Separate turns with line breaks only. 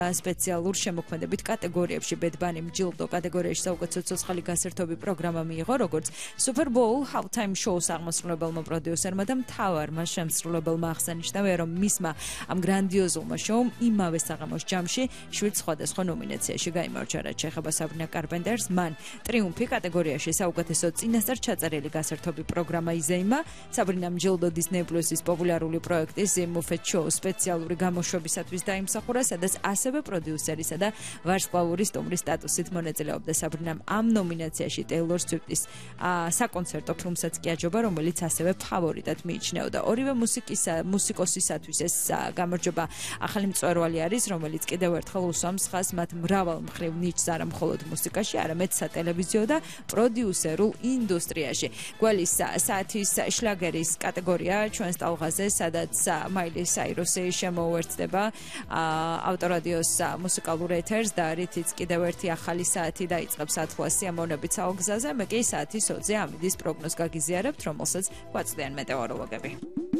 სპეციალურ შემოქმედებით კატეგორიებში ბედბანი მჯილდო კატეგორიაში საუკეთესო ცოცხალი გასართობი პროგრამა მიიღო, როგორც Super Bowl Halftime Show-ს აღმასრულებელმა პროდიუსერმა და მთავარმა შემსრულებელმა აღსანიშნავია, რომ მისმა ამ გრანდიოზულმა შოუმ იმავე საღამოს ჯამში 7 სხვადასხვა ნომინაციაში გაიმარჯვა, რაც შეეხება საბრინა კარპენტერს. მან ტრიუმფი კატეგორიაში საუკეთესო წინასწარ ჩაწერილი გასართობი პროგრამა იზეიმა. საბრინა მჯილდო Disney Plus-ის პოპულარული პროექტის The Muppet Show სპეციალური გამოშვებისათვის დაიმსახურა, სადაც ასევე პროდიუსერისა და ვარსკვლავური სტუმრის სტატუსით მონაწილეობდა. საბრინამ ამ ნომინაციაში Taylor Swift-ის საკონცერტო ფილმსაც კი აჯობა, რომელიც ასევე ფავორიტად მიიჩნეოდა. ორივე მუსიკოსისათვის ეს გამარჯვება ახალი მწვერვალი არის, რომელიც კიდევ ერთხელ უსვამს ხაზს მათ მრავალ მხრივ ნიჩს არა მხოლოდ მუსიკაში, არამედ სატელევიზიო და პროდიუსერულ ინდუსტრიაში. გველის საათის შლაგერის კატეგორია ჩვენს ტალღაზე, სადაც Miley Cyrus-ი შემოუერთდება ავტორადიოს მუსიკალურ ეთერს და რითიც კიდევ ერთი ახალი საათი დაიწყებს ათვლასი ამონებით საოგზაზე. მე კი საათის 20-ზე ამიდის პროგნოზს გაგიზიარებთ, რომელსაც გვაწვდიან მეტეოროლოგები.